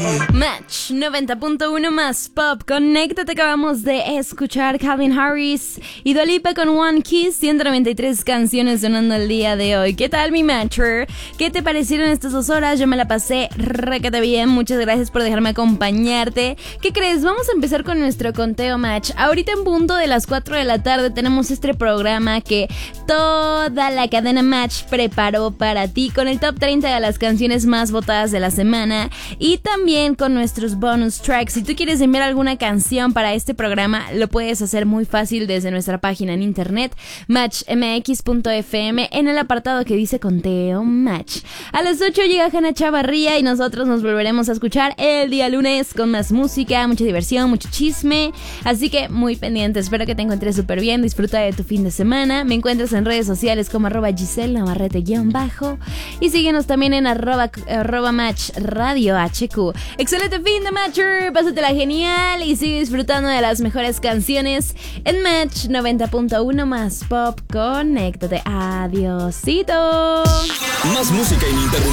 Match 90.1 más pop. Conéctate, acabamos de escuchar Calvin Harris y Dua Lipa con One Kiss. 193 canciones sonando el día de hoy. ¿Qué tal, mi matcher? ¿Qué te parecieron estas 2 horas? Yo me la pasé requete bien. Muchas gracias por dejarme acompañarte. ¿Qué crees? Vamos a empezar con nuestro conteo match. Ahorita en punto de las 4 de la tarde tenemos este programa que toda la cadena Match preparó para ti, con el top 30 de las canciones más votadas de la semana y también con nuestros bonus tracks. Si tú quieres enviar alguna canción para este programa, lo puedes hacer muy fácil desde nuestra página en internet matchmx.fm en el apartado que dice conteo match. A las 8 llega Hanna Chavarría y nosotros nos volveremos a escuchar el día lunes con más música, mucha diversión, mucho chisme, así que muy pendiente. Espero que te encuentres súper bien, disfruta de tu fin de semana. Me encuentras en redes sociales como @GiselleNavarrete_ y síguenos también en arroba match radio HQ. Excelente fin de matcher, pásatela genial y sigue disfrutando de las mejores canciones en Match 90.1 más pop. Conéctate, adiosito. Más música ininterrumpida